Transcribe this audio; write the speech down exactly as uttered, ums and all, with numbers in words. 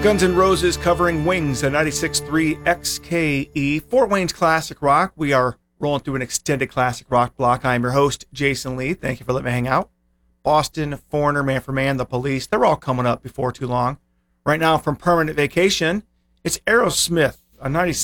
Guns N' Roses covering Wings, a ninety-six point three X K E. Fort Wayne's Classic Rock. We are rolling through an extended classic rock block. I'm your host, Jason Lee. Thank you for letting me hang out. Boston, Foreigner, Man for Man, The Police, they're all coming up before too long. Right now, from Permanent Vacation, it's Aerosmith, a ninety-six